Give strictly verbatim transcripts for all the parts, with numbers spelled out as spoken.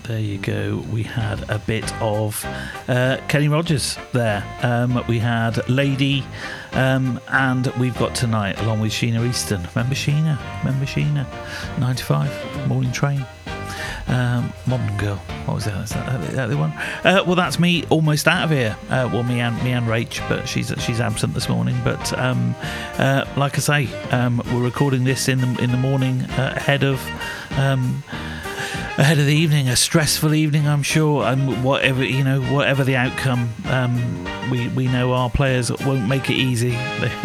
There you go. We had a bit of uh, Kenny Rogers there. Um, we had Lady, um, and we've got Tonight along with Sheena Easton. Remember Sheena? Remember Sheena? ninety-five, Morning Train. Um, Modern Girl. What was that? Is that, that, that the one? Uh, well, that's me almost out of here. Uh, well, me and me and Rach, but she's she's absent this morning. But um, uh, like I say, um, we're recording this in the in the morning uh, ahead of. Um, Ahead of the evening, a stressful evening, I'm sure, and whatever you know, whatever the outcome, um, we we know our players won't make it easy.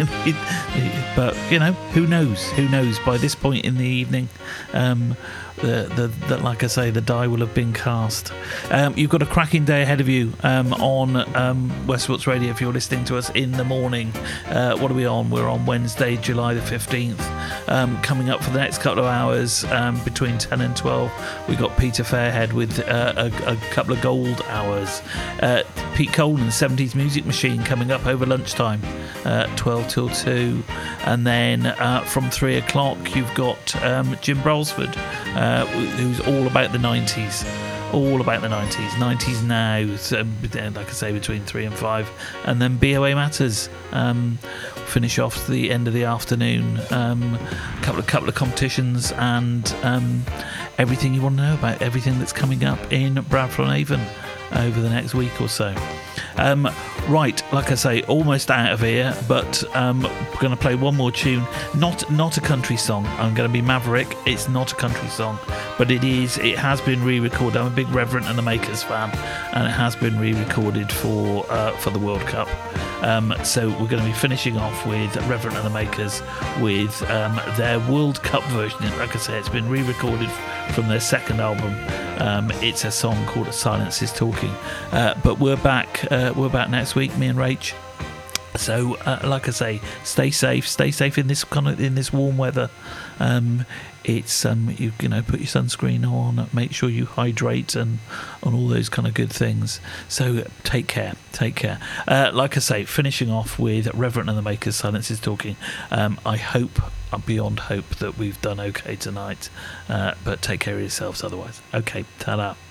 But you know, who knows? Who knows? By this point in the evening, um, the, the the like I say, the die will have been cast. Um, you've got a cracking day ahead of you um, on um, Westports Radio if you're listening to us in the morning. Uh, what are we on? We're on Wednesday, July the fifteenth. Um, coming up for the next couple of hours um, between ten and twelve, we got Peter Fairhead with uh, a, a couple of gold hours. Uh, Pete Cole and seventies Music Machine coming up over lunchtime, uh, twelve till two. And then uh, from three o'clock, you've got um, Jim Brailsford, uh, who's all about the nineties. All about the nineties. nineties now, so, like I say, between three and five. And then B O A Matters. Um, finish off the end of the afternoon. Um, a couple of couple of competitions and um, everything you want to know about everything that's coming up in Bradford-on-Avon over the next week or so. Um, right, like I say, almost out of here, but um, we're going to play one more tune. Not not a country song. I'm going to be Maverick. It's not a country song, but it is. It has been re-recorded. I'm a big Reverend and the Makers fan, and it has been re-recorded for uh, for the World Cup. Um, so we're going to be finishing off with Reverend and the Makers with um, their World Cup version. Like I say, it's been re-recorded from their second album. Um, it's a song called Silence is Talking. Uh, but we're back. Uh, we're back next week, me and Rach. So, uh, like I say, stay safe. Stay safe in this kind of in this warm weather. Um, it's um, you, you know, put your sunscreen on. Make sure you hydrate and on all those kind of good things. So take care. Take care. Uh, like I say, finishing off with Reverend and the Makers. Silence is Talking. Um, I hope. Beyond hope that we've done okay tonight, uh, but take care of yourselves otherwise. Okay, ta-da.